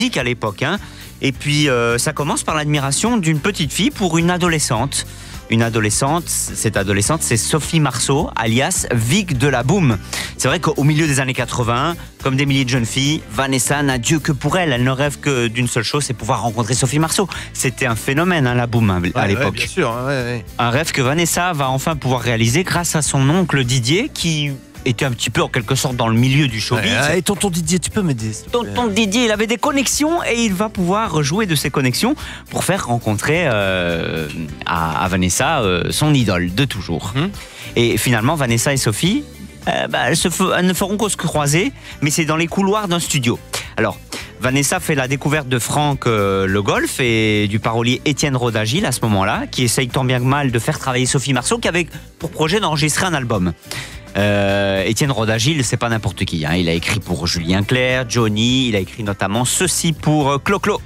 à l'époque. Hein. Et puis, ça commence par l'admiration d'une petite fille pour une adolescente. Cette adolescente, c'est Sophie Marceau, alias Vic de la Boom. C'est vrai qu'au milieu des années 80, comme des milliers de jeunes filles, Vanessa n'a Dieu que pour elle. Elle ne rêve que d'une seule chose, c'est pouvoir rencontrer Sophie Marceau. C'était un phénomène, hein, la Boom, à l'époque. Ouais, bien sûr. Ouais. Un rêve que Vanessa va enfin pouvoir réaliser grâce à son oncle Didier, qui était un petit peu en quelque sorte dans le milieu du showbiz. Et tonton Didier, tu peux m'aider? Tonton Didier, il avait des connexions et il va pouvoir jouer de ces connexions pour faire rencontrer à Vanessa son idole de toujours. Et finalement, Vanessa et Sophie, elles ne feront qu'au se croiser, mais c'est dans les couloirs d'un studio. Alors, Vanessa fait la découverte de Franck Le Golf et du parolier Étienne Rodagil à ce moment-là, qui essaye tant bien que mal de faire travailler Sophie Marceau, qui avait pour projet d'enregistrer un album. Étienne Rodagil, c'est pas n'importe qui, hein. Il a écrit pour Julien Clerc, Johnny, il a écrit notamment ceci pour Clo-Clo.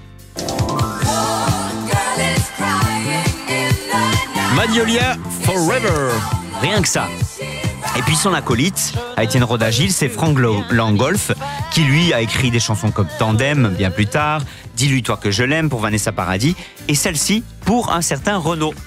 Magnolia Forever. Rien que ça. Et puis son acolyte, à Étienne Rodagil, c'est Franck Langolf, qui lui a écrit des chansons comme Tandem, bien plus tard, Dis-lui toi que je l'aime pour Vanessa Paradis, et celle-ci pour un certain Renaud.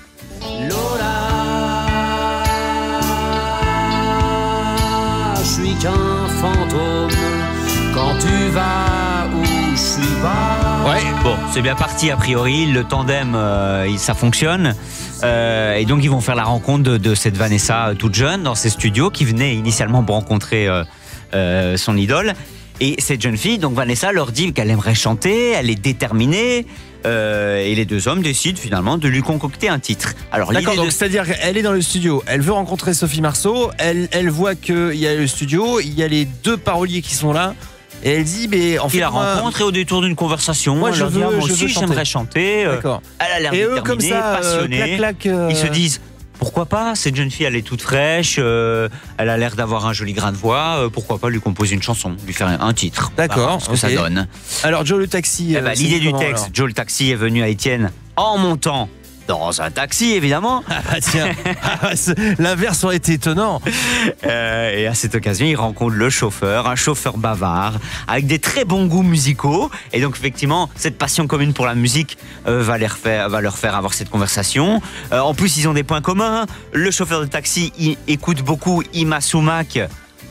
Je suis qu'un fantôme quand tu vas où je suis pas. Ouais, bon, c'est bien parti a priori. Le tandem, ça fonctionne. Et donc ils vont faire la rencontre de cette Vanessa toute jeune dans ses studios, qui venait initialement pour rencontrer son idole. Et cette jeune fille, donc Vanessa, leur dit qu'elle aimerait chanter, elle est déterminée. Et les deux hommes décident finalement de lui concocter un titre. Alors, d'accord, donc c'est-à-dire qu'elle est dans le studio, elle veut rencontrer Sophie Marceau, elle voit qu'il y a le studio, il y a les deux paroliers qui sont là, et elle dit, mais en fait. Il la rencontre et au détour d'une conversation, moi aussi j'aimerais chanter. D'accord. Elle a l'air et déterminée, eux, comme ça, passionnée. Ils se disent, pourquoi pas, cette jeune fille elle est toute fraîche, elle a l'air d'avoir un joli grain de voix, pourquoi pas lui composer une chanson, lui faire un titre. D'accord, ce que ça donne. Alors Joe le taxi. L'idée du texte, alors Joe le taxi est venu à Étienne en montant dans un taxi, évidemment. Ah bah tiens, l'inverse aurait été étonnant. Et à cette occasion, il rencontre le chauffeur, un chauffeur bavard, avec des très bons goûts musicaux. Et donc, effectivement, cette passion commune pour la musique va leur faire avoir cette conversation. En plus, ils ont des points communs. Le chauffeur de taxi, il écoute beaucoup Ima Sumac.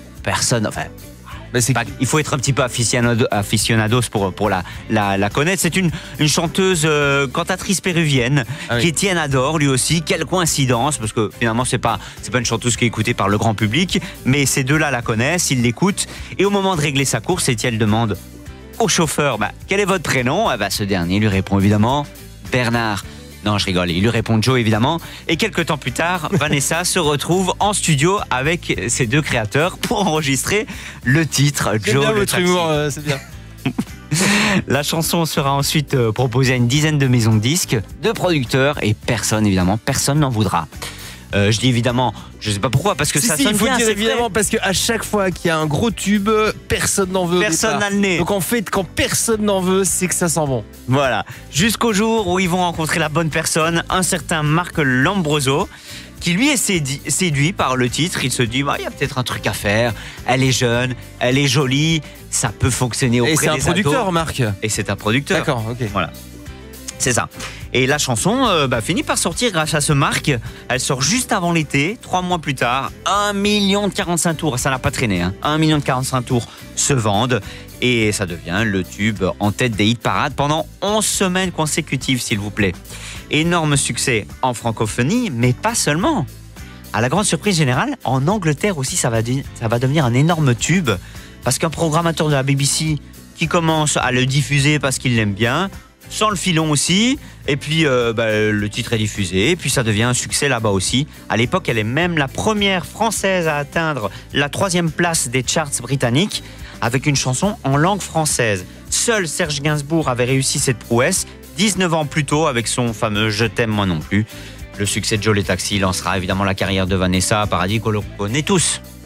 Il faut être un petit peu aficionados pour la connaître. C'est une chanteuse cantatrice péruvienne qu'Étienne adore lui aussi. Quelle coïncidence, parce que finalement c'est pas une chanteuse qui est écoutée par le grand public, mais ces deux-là la connaissent, ils l'écoutent. Et au moment de régler sa course, Étienne demande au chauffeur quel est votre prénom. Ce dernier lui répond évidemment Bernard. Non, je rigole. Il lui répond Joe, évidemment. Et quelques temps plus tard, Vanessa se retrouve en studio avec ses deux créateurs pour enregistrer le titre Joe bien le votre taxi. humour, c'est bien. La chanson sera ensuite proposée à une dizaine de maisons de disques, de producteurs, et personne n'en voudra. Je dis évidemment, je sais pas pourquoi, parce que ça sonne il faut bien. Dire évidemment, parce qu'à chaque fois qu'il y a un gros tube, personne n'en veut. Personne n'a le nez. Donc en fait, quand personne n'en veut, c'est que ça sent bon. Voilà. Jusqu'au jour où ils vont rencontrer la bonne personne, un certain Marc Lambroso, qui lui est séduit par le titre. Il se dit, il y a peut-être un truc à faire. Elle est jeune, elle est jolie, ça peut fonctionner auprès des Et ados. c'est un producteur, Marc. Et c'est un producteur. D'accord, ok. Voilà. C'est ça. Et la chanson finit par sortir grâce à ce Marc. Elle sort juste avant l'été, 3 mois plus tard. 1 million de 45 tours, ça n'a pas traîné. 1 million de 45 tours se vendent. Et ça devient le tube en tête des hit parades pendant 11 semaines consécutives, s'il vous plaît. Énorme succès en francophonie, mais pas seulement. À la grande surprise générale, en Angleterre aussi, ça va devenir un énorme tube. Parce qu'un programmateur de la BBC qui commence à le diffuser parce qu'il l'aime bien, sans le filon aussi, et puis le titre est diffusé, et puis ça devient un succès là-bas aussi. À l'époque, elle est même la première française à atteindre la 3e place des charts britanniques avec une chanson en langue française. Seul Serge Gainsbourg avait réussi cette prouesse 19 ans plus tôt avec son fameux « Je t'aime moi non plus ». Le succès de Joe le Taxi lancera évidemment la carrière de Vanessa Paradis que l'on connaît tous.